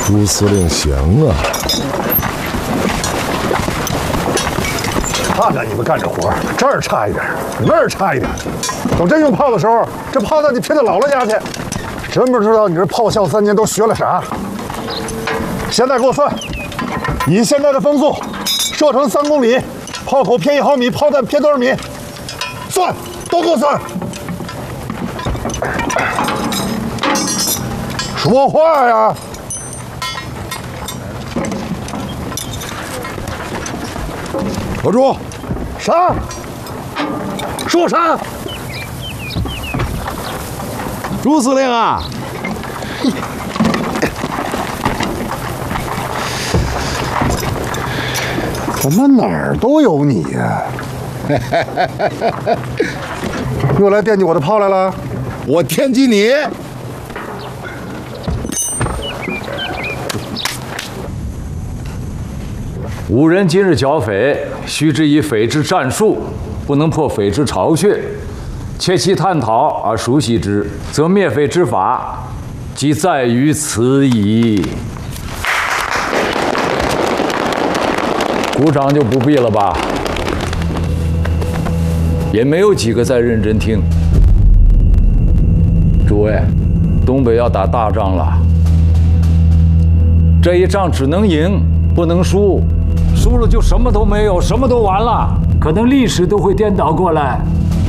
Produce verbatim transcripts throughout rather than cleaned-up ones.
朱司令行啊！ 看看你们干这活，这儿差一点，那儿差一点。等真用炮的时候，这炮弹你撇到姥姥家去。真不知道你这炮校三年都学了啥。现在给我算，以现在的风速，射程三公里，炮口偏一毫米，炮弹偏多少米？算，都给我算。说话呀！ 老朱， 啥？说啥？ 朱司令啊！ 怎么哪儿都有你呀、又来惦记我的炮来了？ 我惦记你。 吾人今日剿匪，须知以匪之战术，不能破匪之巢穴。切其探讨而熟悉之，则灭匪之法，即在于此矣。鼓掌就不必了吧？也没有几个在认真听。诸位，东北要打大仗了，这一仗只能赢，不能输。输了就什么都没有，什么都完了，可能历史都会颠倒过来。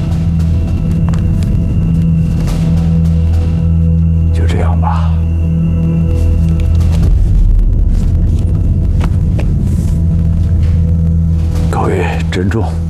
就这样吧。各位珍重。